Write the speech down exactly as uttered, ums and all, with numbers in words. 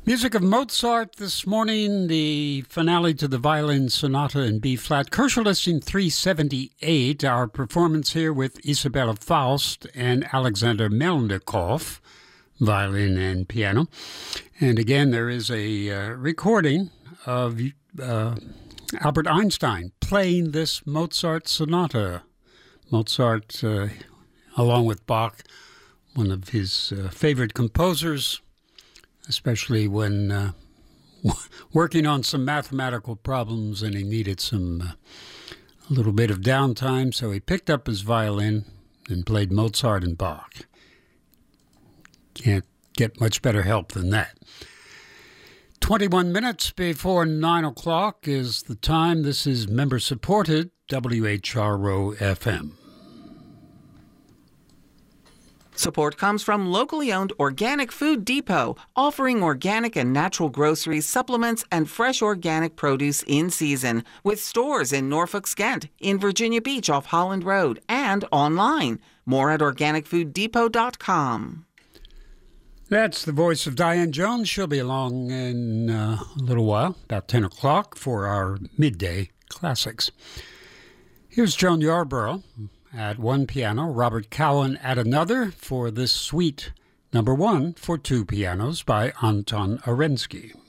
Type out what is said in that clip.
Music of Mozart this morning, the finale to the violin sonata in B-flat. Koeshel listing three seventy-eight, our performance here with Isabella Faust and Alexander Melnikov, violin and piano. And again, there is a uh, recording of uh, Albert Einstein playing this Mozart sonata. Mozart, uh, along with Bach, one of his uh, favorite composers, especially when uh, working on some mathematical problems and he needed some uh, a little bit of downtime, so he picked up his violin and played Mozart and Bach. Can't get much better help than that. twenty-one minutes before nine o'clock is the time. This is member-supported W H R O F M. Support comes from locally owned Organic Food Depot, offering organic and natural groceries, supplements, and fresh organic produce in season, with stores in Norfolk, Skent, in Virginia Beach off Holland Road, and online. More at organic food depot dot com. That's the voice of Diane Jones. She'll be along in uh, a little while, about ten o'clock, for our midday classics. Here's Joan Yarborough at one piano, Robert Cowan at another for this suite number one for two pianos by Anton Arensky.